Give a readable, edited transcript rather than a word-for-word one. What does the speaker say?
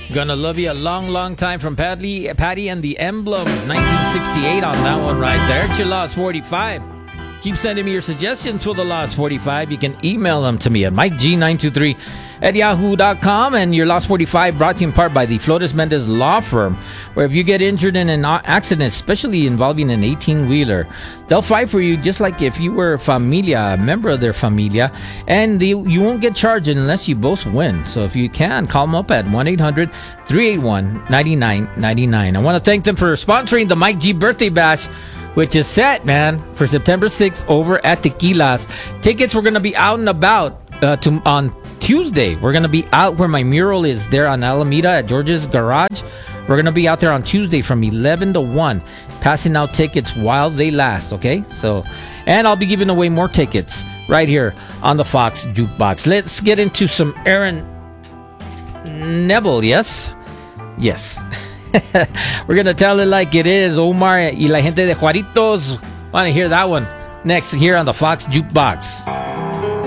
Gonna Love You a Long, Long Time from Patty and the Emblems, 1968 on that one right there. It's your Lost 45. Keep sending me your suggestions for the Lost 45. You can email them to me at MikeG923 at yahoo.com. And your Lost 45 brought to you in part by the Flores Mendez Law Firm, where if you get injured in an accident, especially involving an 18-wheeler, they'll fight for you just like if you were a member of their familia, and you won't get charged unless you both win. So if you can, call them up at 1-800-381-9999. I want to thank them for sponsoring the Mike G Birthday Bash, which is set, man, for September 6th over at Tequila's. Tickets, we're going to be out and about on Tuesday. We're going to be out where my mural is there on Alameda at George's Garage. We're going to be out there on Tuesday from 11 to 1, passing out tickets while they last, okay? And I'll be giving away more tickets right here on the Fox Jukebox. Let's get into some Aaron Neville, yes? Yes. We're going to tell it like it is. Omar y la gente de Juaritos. Want to hear that one next here on the Fox Jukebox.